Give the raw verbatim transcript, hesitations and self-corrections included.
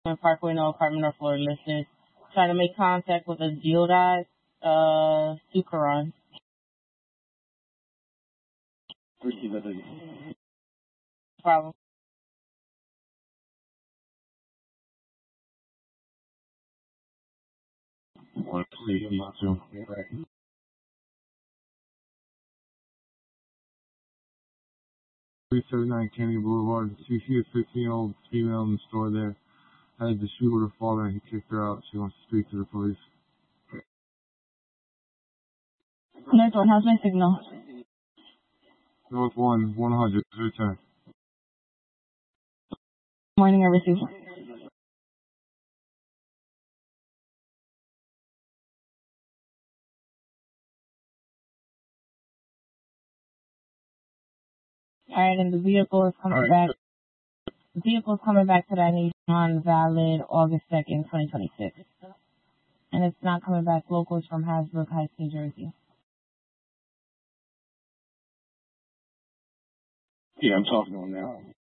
Parkway, no apartment or floor listed. Trying to make contact with a geodot, uh, Sukaron. Receive that. Problem. One, please, not to. Right. three seventy-nine Canyon Boulevard. C C is fifteen-year-old female in the store there. Had a dispute with her father and he kicked her out. She wants to speak to the police. North one, how's my signal? North one, one hundred, zero ten. Morning, I received. Alright, and the vehicle is coming Right. back. The vehicle is coming back to that nation on valid August second, twenty twenty-six. And it's not coming back locals from Hasbrook Heights, New Jersey. Yeah, I'm talking to him now.